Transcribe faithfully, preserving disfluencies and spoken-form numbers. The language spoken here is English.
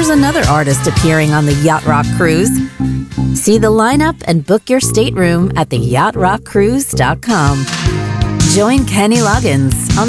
there's another artist appearing on the Yacht Rock Cruise. See the lineup and book your stateroom at the yacht rock cruise dot com. Join Kenny Loggins on